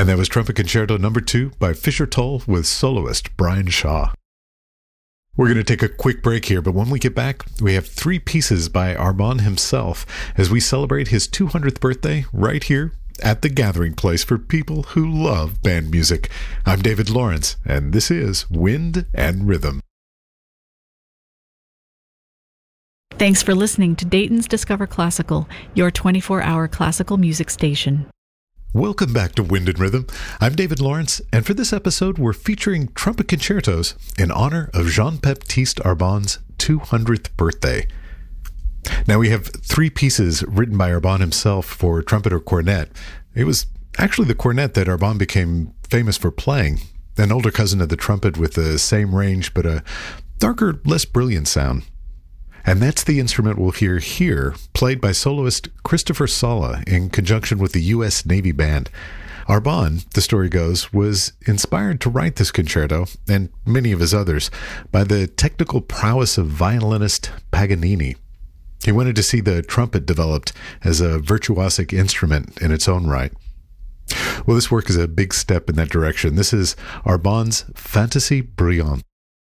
And that was Trumpet Concerto No. 2 by Fisher Toll with soloist Brian Shaw. We're going to take a quick break here, but when we get back, we have 3 pieces by Arbon himself as we celebrate his 200th birthday right here at the gathering place for people who love band music. I'm David Lawrence, and this is Wind and Rhythm. Thanks for listening to Dayton's Discover Classical, your 24-hour classical music station. Welcome back to Wind and Rhythm. I'm David Lawrence, and for this episode, we're featuring trumpet concertos in honor of Jean-Baptiste Arbon's 200th birthday. Now, we have 3 pieces written by Arbon himself for trumpet or cornet. It was actually the cornet that Arbon became famous for playing, an older cousin of the trumpet with the same range but a darker, less brilliant sound. And that's the instrument we'll hear here, played by soloist Christopher Sala in conjunction with the U.S. Navy Band. Arbon, the story goes, was inspired to write this concerto, and many of his others, by the technical prowess of violinist Paganini. He wanted to see the trumpet developed as a virtuosic instrument in its own right. Well, this work is a big step in that direction. This is Arbon's Fantasie Brillante.